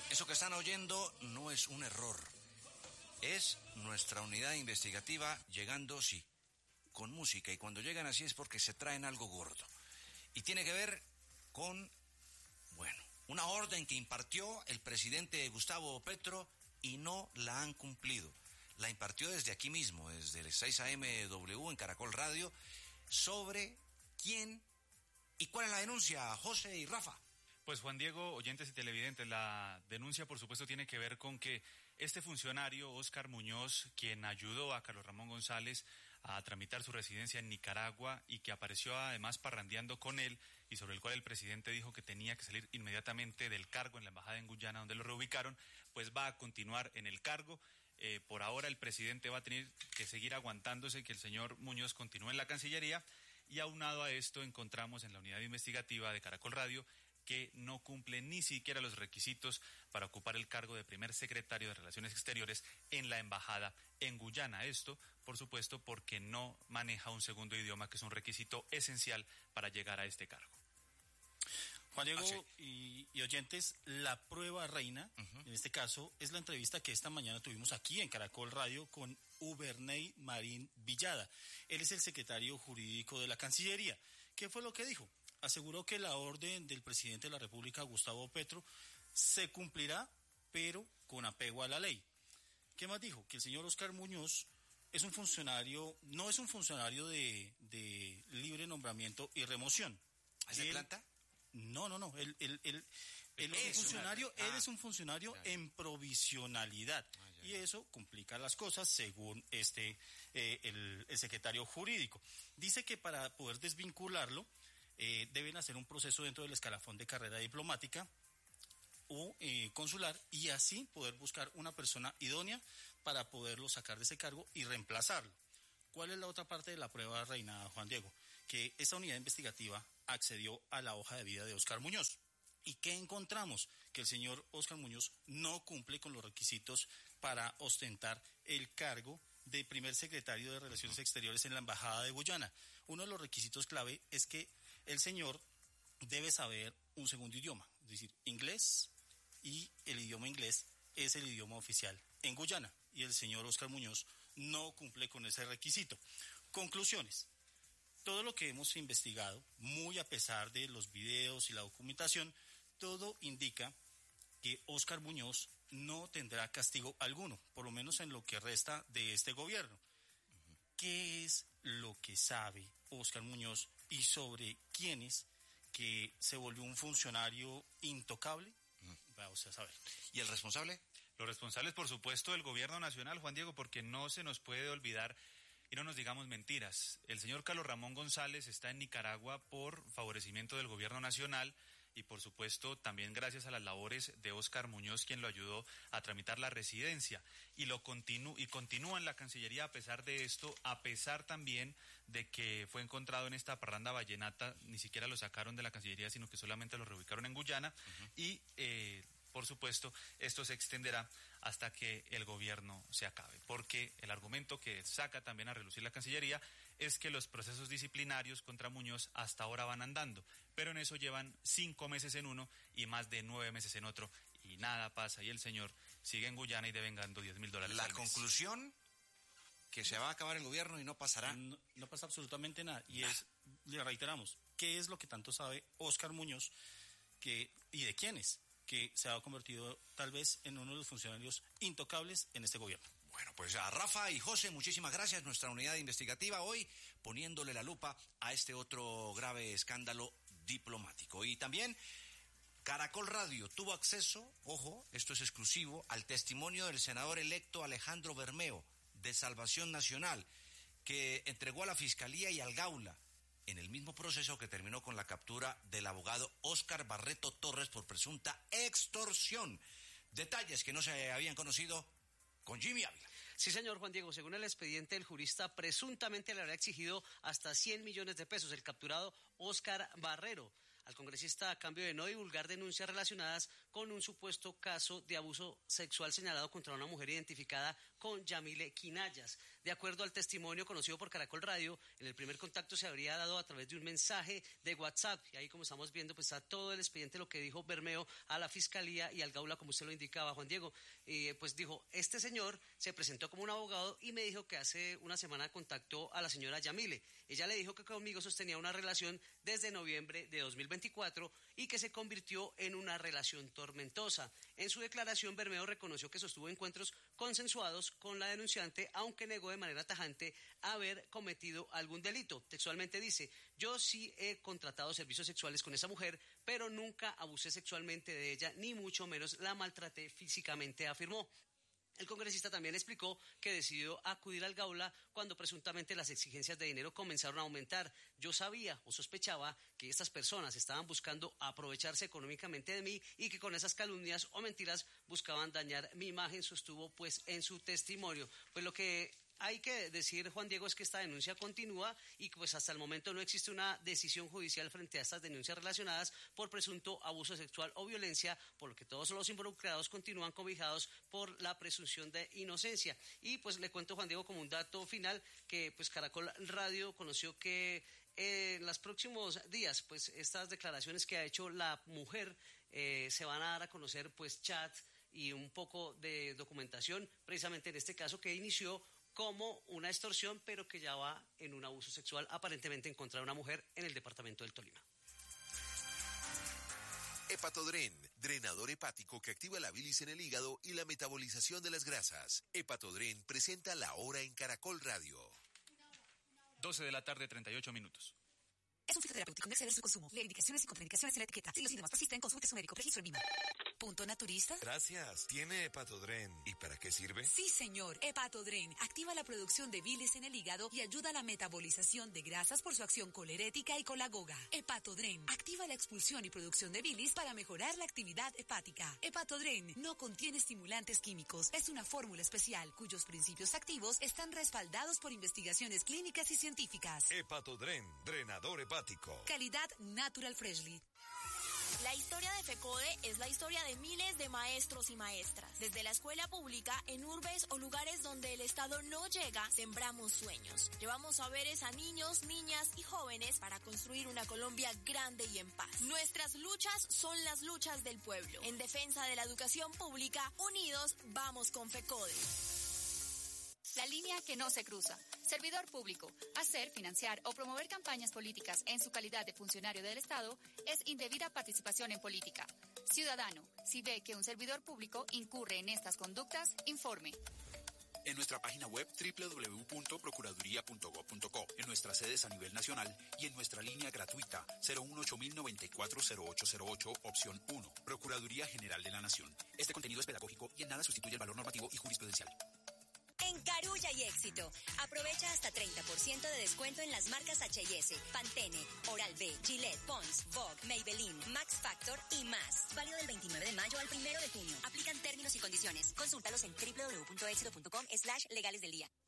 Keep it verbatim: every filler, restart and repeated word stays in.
Eso que están oyendo no es un error. Es nuestra unidad investigativa llegando, sí, con música. Y cuando llegan así es porque se traen algo gordo. Y tiene que ver con, bueno, una orden que impartió el presidente Gustavo Petro y no la han cumplido. La impartió desde aquí mismo, desde el seis A M W en Caracol Radio, sobre quién y cuál es la denuncia, José y Rafa. Pues Juan Diego, oyentes y televidentes, la denuncia por supuesto tiene que ver con que este funcionario, Óscar Muñoz, quien ayudó a Carlos Ramón González a tramitar su residencia en Nicaragua y que apareció además parrandeando con él y sobre el cual el presidente dijo que tenía que salir inmediatamente del cargo en la embajada en Guyana donde lo reubicaron, pues va a continuar en el cargo. Eh, por ahora el presidente va a tener que seguir aguantándose que el señor Muñoz continúe en la Cancillería y aunado a esto encontramos en la unidad investigativa de Caracol Radio que no cumple ni siquiera los requisitos para ocupar el cargo de primer secretario de Relaciones Exteriores en la embajada en Guyana. Esto, por supuesto, porque no maneja un segundo idioma, que es un requisito esencial para llegar a este cargo. Juan Diego ah, sí. y, y oyentes, la prueba reina, uh-huh. en este caso, es la entrevista que esta mañana tuvimos aquí en Caracol Radio con Uberney Marín Villada. Él es el secretario jurídico de la Cancillería. ¿Qué fue lo que dijo? Aseguró que la orden del presidente de la República, Gustavo Petro, se cumplirá, pero con apego a la ley. ¿Qué más dijo? Que el señor Óscar Muñoz es un funcionario, no es un funcionario de, de libre nombramiento y remoción. ¿Es de planta? No, no, no. Él, él, él, él es un funcionario, ah, él es un funcionario ya, ya. en provisionalidad. Ah, ya, ya. Y eso complica las cosas según este eh, el, el secretario jurídico. Dice que para poder desvincularlo, Eh, deben hacer un proceso dentro del escalafón de carrera diplomática o eh, consular y así poder buscar una persona idónea para poderlo sacar de ese cargo y reemplazarlo. ¿Cuál es la otra parte de la prueba, reina Juan Diego? Que esta unidad investigativa accedió a la hoja de vida de Óscar Muñoz. ¿Y qué encontramos? Que el señor Óscar Muñoz no cumple con los requisitos para ostentar el cargo de primer secretario de Relaciones Exteriores en la Embajada de Guyana. Uno de los requisitos clave es que el señor debe saber un segundo idioma, es decir, inglés, y el idioma inglés es el idioma oficial en Guyana, y el señor Óscar Muñoz no cumple con ese requisito. Conclusiones. Todo lo que hemos investigado, muy a pesar de los videos y la documentación, todo indica que Óscar Muñoz no tendrá castigo alguno, por lo menos en lo que resta de este gobierno. ¿Qué es lo que sabe Óscar Muñoz y sobre quién es que se volvió un funcionario intocable? Mm. Vamos a saber. ¿Y el responsable? Los responsables, por supuesto, del gobierno nacional, Juan Diego, porque no se nos puede olvidar y no nos digamos mentiras. El señor Carlos Ramón González está en Nicaragua por favorecimiento del gobierno nacional y, por supuesto, también gracias a las labores de Óscar Muñoz, quien lo ayudó a tramitar la residencia. Y lo continu- y continúa en la Cancillería a pesar de esto, a pesar también de que fue encontrado en esta parranda vallenata, ni siquiera lo sacaron de la Cancillería, sino que solamente lo reubicaron en Guyana. Uh-huh. Y, eh, por supuesto, esto se extenderá hasta que el gobierno se acabe, porque el argumento que saca también a relucir la Cancillería es que los procesos disciplinarios contra Muñoz hasta ahora van andando, pero en eso llevan cinco meses en uno y más de nueve meses en otro, y nada pasa, y el señor sigue en Guyana y devengando diez mil dólares. La al mes. Conclusión, que se va a acabar el gobierno y no pasará. No, no pasa absolutamente nada, y nah. es, le reiteramos, ¿qué es lo que tanto sabe Óscar Muñoz que, y de quiénes? Que se ha convertido tal vez en uno de los funcionarios intocables en este gobierno. Bueno, pues a Rafa y José, muchísimas gracias. Nuestra unidad investigativa hoy poniéndole la lupa a este otro grave escándalo diplomático. Y también Caracol Radio tuvo acceso, ojo, esto es exclusivo, al testimonio del senador electo Alejandro Bermeo, de Salvación Nacional, que entregó a la Fiscalía y al Gaula en el mismo proceso que terminó con la captura del abogado Óscar Barreto Torres por presunta extorsión. Detalles que no se habían conocido con Jimmy Ávila. Sí, señor Juan Diego, según el expediente, el jurista presuntamente le habría exigido hasta cien millones de pesos el capturado Óscar Barrero al congresista a cambio de no divulgar denuncias relacionadas con un supuesto caso de abuso sexual señalado contra una mujer identificada con Yamile Quinayas. De acuerdo al testimonio conocido por Caracol Radio, en el primer contacto se habría dado a través de un mensaje de WhatsApp, y ahí como estamos viendo pues está todo el expediente, lo que dijo Bermeo a la Fiscalía y al Gaula, como usted lo indicaba, Juan Diego. Eh, pues dijo, este señor se presentó como un abogado y me dijo que hace una semana contactó a la señora Yamile. Ella le dijo que conmigo sostenía una relación desde noviembre de dos mil veinticuatro y que se convirtió en una relación tormentosa. En su declaración, Bermeo reconoció que sostuvo encuentros consensuados con la denunciante, aunque negó de manera tajante haber cometido algún delito. Textualmente dice, yo sí he contratado servicios sexuales con esa mujer, pero nunca abusé sexualmente de ella, ni mucho menos la maltraté físicamente, afirmó. El congresista también explicó que decidió acudir al Gaula cuando presuntamente las exigencias de dinero comenzaron a aumentar. Yo sabía o sospechaba que estas personas estaban buscando aprovecharse económicamente de mí y que con esas calumnias o mentiras buscaban dañar mi imagen, sostuvo pues en su testimonio. Pues lo que hay que decir, Juan Diego, es que esta denuncia continúa y pues hasta el momento no existe una decisión judicial frente a estas denuncias relacionadas por presunto abuso sexual o violencia, por lo que todos los involucrados continúan cobijados por la presunción de inocencia. Y pues le cuento, Juan Diego, como un dato final, que pues Caracol Radio conoció que eh, en los próximos días, pues estas declaraciones que ha hecho la mujer eh, se van a dar a conocer, pues chat y un poco de documentación, precisamente en este caso que inició como una extorsión, pero que ya va en un abuso sexual aparentemente en contra de una mujer en el departamento del Tolima. Hepatodren, drenador hepático que activa la bilis en el hígado y la metabolización de las grasas. Hepatodren presenta La Hora en Caracol Radio. doce de la tarde, treinta y ocho minutos. Es un fitoterapéutico, no exceder su consumo. Leer indicaciones y contraindicaciones en la etiqueta. Si los síntomas persisten, consulte su médico. Registro en Lima. ¿Punto naturista? Gracias. ¿Tiene Hepatodren? ¿Y para qué sirve? Sí, señor. Hepatodren activa la producción de bilis en el hígado y ayuda a la metabolización de grasas por su acción colerética y colagoga. Hepatodren activa la expulsión y producción de bilis para mejorar la actividad hepática. Hepatodren no contiene estimulantes químicos. Es una fórmula especial cuyos principios activos están respaldados por investigaciones clínicas y científicas. Hepatodren, drenador hepático. Calidad Natural Freshly. La historia de FECODE es la historia de miles de maestros y maestras. Desde la escuela pública, en urbes o lugares donde el Estado no llega, sembramos sueños. Llevamos saberes a niños, niñas y jóvenes para construir una Colombia grande y en paz. Nuestras luchas son las luchas del pueblo. En defensa de la educación pública, unidos vamos con FECODE. La línea que no se cruza. Servidor público. Hacer, financiar o promover campañas políticas en su calidad de funcionario del Estado es indebida participación en política. Ciudadano, si ve que un servidor público incurre en estas conductas, informe. En nuestra página web doble u doble u doble u punto procuraduría punto gob punto co, en nuestras sedes a nivel nacional y en nuestra línea gratuita cero uno ocho mil noventa y cuatro cero ocho cero ocho, opción uno. Procuraduría General de la Nación. Este contenido es pedagógico y en nada sustituye el valor normativo y jurisprudencial. En Carulla y Éxito, aprovecha hasta treinta por ciento de descuento en las marcas H y S, Pantene, Oral-B, Gillette, Pond's, Vogue, Maybelline, Max Factor y más. Válido del veintinueve de mayo al primero de junio. Aplican términos y condiciones. Consúltalos en doble u doble u doble u punto éxito punto com slash legales del día.